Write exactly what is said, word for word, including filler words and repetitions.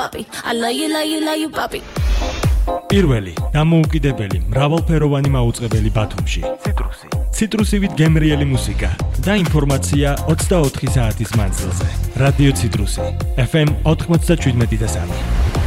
papi. I love you, love you, love you, papi. პირველი დამოუკიდებელი მრავალფეროვანი მაუწყებელი ბათუმში. ციტრუსი. ციტრუსივით გემრიელი მუსიკა და ინფორმაცია ოცდაოთხი საათის მანძილზე. რადიო ციტრუსი. ეფ ემ ოთხმოცდაშვიდმეტი და სამი.